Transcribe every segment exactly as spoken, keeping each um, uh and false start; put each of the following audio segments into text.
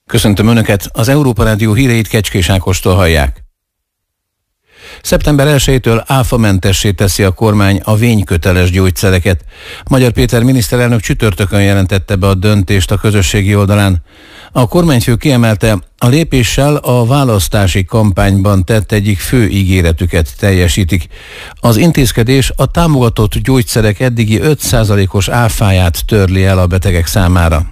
Köszöntöm Önöket, az Európa Rádió híreit Kecskés Ákostól hallják. szeptember elsejétől áfamentessé teszi a kormány a vényköteles gyógyszereket. Magyar Péter miniszterelnök csütörtökön jelentette be a döntést a közösségi oldalán. A kormányfő kiemelte, a lépéssel a választási kampányban tett egyik fő ígéretüket teljesítik. Az intézkedés a támogatott gyógyszerek eddigi öt százalékos áfáját törli el a betegek számára.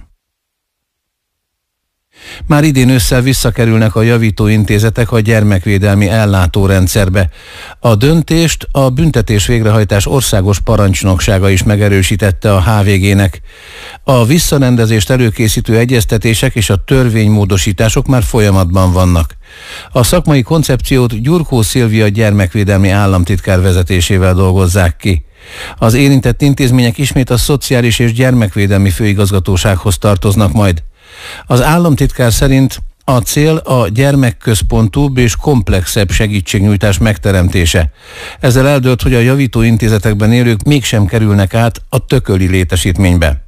Már idén ősszel visszakerülnek a javítóintézetek a gyermekvédelmi ellátórendszerbe. A döntést a büntetés végrehajtás országos parancsnoksága is megerősítette a há vé gének. A visszarendezést előkészítő egyeztetések és a törvénymódosítások már folyamatban vannak. A szakmai koncepciót Gyurkó Szilvia gyermekvédelmi államtitkár vezetésével dolgozzák ki. Az érintett intézmények ismét a Szociális és Gyermekvédelmi Főigazgatósághoz tartoznak majd. Az államtitkár szerint a cél a gyermekközpontúbb és komplexebb segítségnyújtás megteremtése. Ezzel eldőlt, hogy a javítóintézetekben élők mégsem kerülnek át a tököli létesítménybe.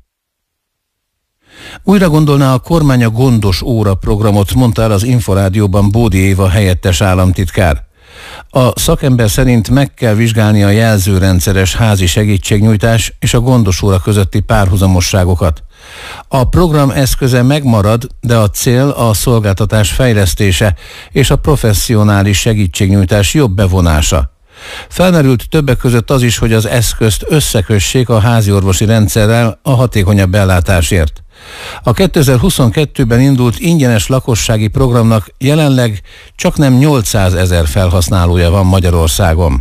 Újra gondolná a kormány a gondos óra programot, mondta el az Inforádióban Bódi Éva helyettes államtitkár. A szakember szerint meg kell vizsgálni a jelzőrendszeres házi segítségnyújtás és a gondos óra közötti párhuzamosságokat. A program eszköze megmarad, de a cél a szolgáltatás fejlesztése és a professzionális segítségnyújtás jobb bevonása. Felmerült többek között az is, hogy az eszközt összekössék a háziorvosi rendszerrel a hatékonyabb ellátásért. A kétezer-huszonkettőben indult ingyenes lakossági programnak jelenleg csaknem nyolcszázezer felhasználója van Magyarországon.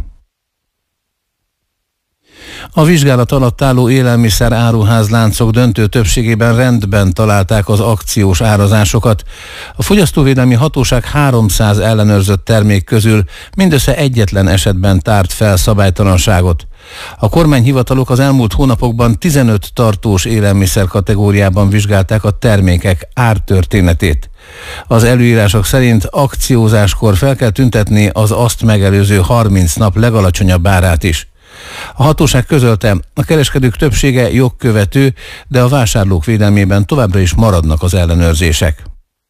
A vizsgálat alatt álló élelmiszer áruházláncok döntő többségében rendben találták az akciós árazásokat. A Fogyasztóvédelmi Hatóság háromszáz ellenőrzött termék közül mindössze egyetlen esetben tárt fel szabálytalanságot. A kormányhivatalok az elmúlt hónapokban tizenöt tartós élelmiszer kategóriában vizsgálták a termékek ártörténetét. Az előírások szerint akciózáskor fel kell tüntetni az azt megelőző harminc nap legalacsonyabb árát is. A hatóság közölte, a kereskedők többsége jogkövető, de a vásárlók védelmében továbbra is maradnak az ellenőrzések.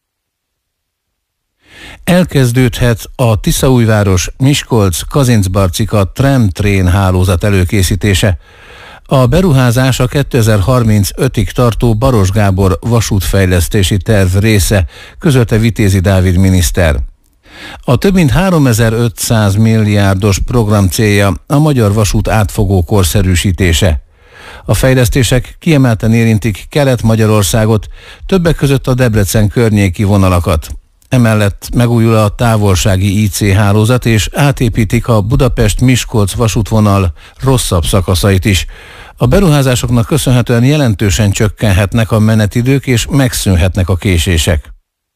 Elkezdődhet a Tiszaújváros, Miskolc, Kazincbarcika tram-trén hálózat előkészítése. A beruházás a kétezer-harmincötig tartó Baros Gábor vasútfejlesztési terv része, közölte Vitézi Dávid miniszter. A több mint háromezer-ötszáz milliárdos program célja a magyar vasút átfogó korszerűsítése. A fejlesztések kiemelten érintik Kelet-Magyarországot, többek között a Debrecen környéki vonalakat. Emellett megújul a távolsági í cé hálózat, és átépítik a Budapest-Miskolc vasútvonal rosszabb szakaszait is. A beruházásoknak köszönhetően jelentősen csökkenhetnek a menetidők és megszűnhetnek a késések.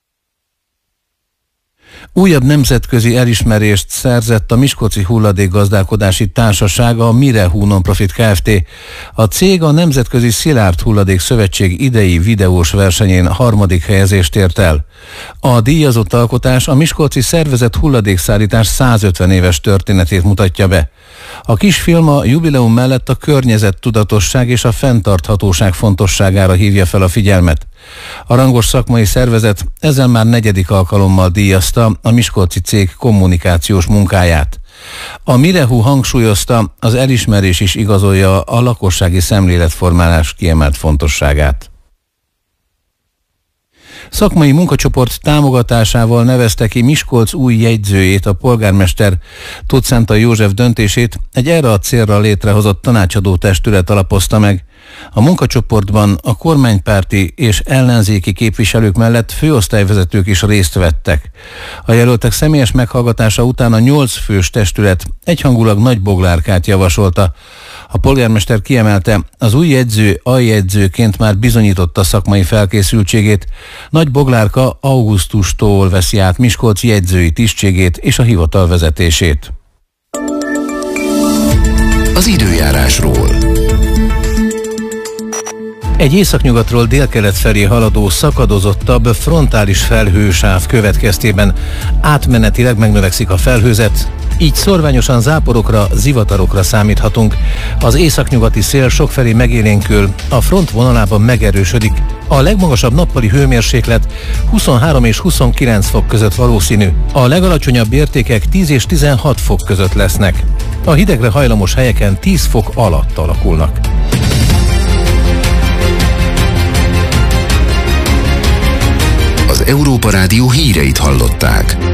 Újabb nemzetközi elismerést szerzett a Miskolci Hulladékgazdálkodási Társaság, a Mirehu Nonprofit Kft. A cég a Nemzetközi Szilárd Hulladék Szövetség idei videós versenyén harmadik helyezést ért el. A díjazott alkotás a miskolci szervezett hulladékszállítás százötven éves történetét mutatja be. A kisfilm a jubileum mellett a környezettudatosság és a fenntarthatóság fontosságára hívja fel a figyelmet. A rangos szakmai szervezet ezzel már negyedik alkalommal díjazta a miskolci cég kommunikációs munkáját. A Mirehu hangsúlyozta, az elismerés is igazolja a lakossági szemléletformálás kiemelt fontosságát. Szakmai munkacsoport támogatásával nevezte ki Miskolc új jegyzőjét, a polgármester Tóth Szántai József döntését egy erre a célra létrehozott tanácsadó testület alapozta meg. A munkacsoportban a kormánypárti és ellenzéki képviselők mellett főosztályvezetők is részt vettek. A jelöltek személyes meghallgatása után a nyolc fős testület egyhangulag Nagy Boglárkát javasolta. A polgármester kiemelte, az új jegyző aljegyzőként már bizonyította szakmai felkészültségét. Nagy Boglárka augusztustól veszi át Miskolc jegyzői tisztségét és a hivatal vezetését. Az időjárásról. Egy északnyugatról délkelet felé haladó szakadozottabb frontális felhősáv következtében átmenetileg megnövekszik a felhőzet, így szorványosan záporokra, zivatarokra számíthatunk. Az északnyugati szél sokfelé megélénkül, a front vonalában megerősödik. A legmagasabb nappali hőmérséklet huszonhárom és huszonkilenc fok között valószínű. A legalacsonyabb értékek tíz és tizenhat fok között lesznek. A hidegre hajlamos helyeken tíz fok alatt alakulnak. Az Európa Rádió híreit hallották.